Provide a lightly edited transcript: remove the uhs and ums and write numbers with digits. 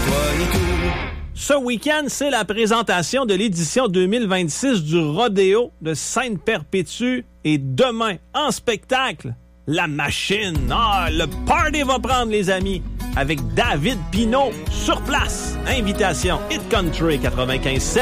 toi et tout. Ce week-end, c'est la présentation de l'édition 2026 du Rodéo de Sainte-Perpétue. Et demain, en spectacle, La Machine. Ah, le party va prendre, les amis, avec David Pinault sur place. Invitation Hit Country 95.7.